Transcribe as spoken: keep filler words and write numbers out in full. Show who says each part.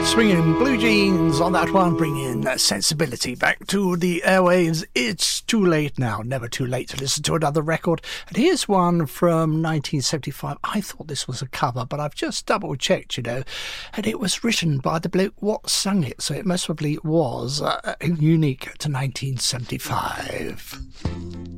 Speaker 1: Swinging Blue Jeans on that one, bringing sensibility back to the airwaves. It's too late now, never too late to listen to another record. And here's one from nineteen seventy-five. I thought this was a cover, but I've just double checked, you know, and it was written by the bloke what sung it, so it most probably was uh, unique to nineteen seventy-five.